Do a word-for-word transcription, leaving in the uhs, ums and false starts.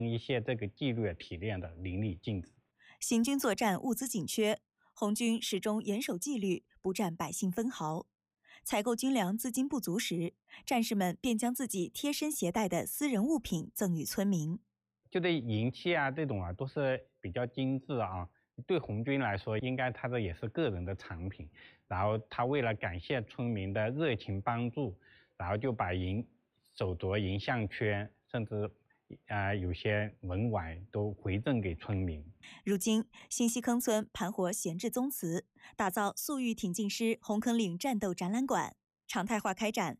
一些这个纪律提炼的淋漓尽致。 行军作战物资紧缺，红军始终严守纪律，不占百姓分毫。采购军粮资金不足时，战士们便将自己贴身携带的私人物品赠予村民。 就这银器啊，这种啊都是比较精致啊。对红军来说，应该他这也是个人的产品。然后他为了感谢村民的热情帮助，然后就把银手镯、银项圈，甚至啊、呃、有些文玩都回赠给村民。 如今，新溪坑村盘活闲置宗祠，打造粟裕挺进师红坑岭战斗展览馆，常态化开展